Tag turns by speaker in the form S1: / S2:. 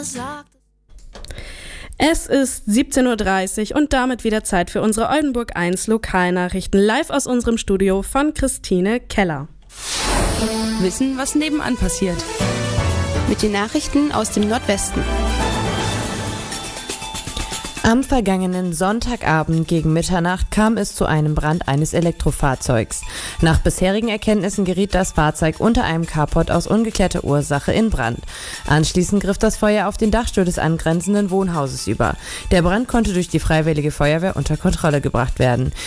S1: Es ist 17.30 Uhr und damit wieder Zeit für unsere Oldenburg 1 Lokalnachrichten live aus unserem Studio von Christine Keller.
S2: Wissen, was nebenan passiert.
S3: Mit den Nachrichten aus dem Nordwesten.
S4: Am vergangenen Sonntagabend gegen Mitternacht kam es zu einem Brand eines Elektrofahrzeugs. Nach bisherigen Erkenntnissen geriet das Fahrzeug unter einem Carport aus ungeklärter Ursache in Brand. Anschließend griff das Feuer auf den Dachstuhl des angrenzenden Wohnhauses über. Der Brand konnte durch die Freiwillige Feuerwehr unter Kontrolle gebracht werden.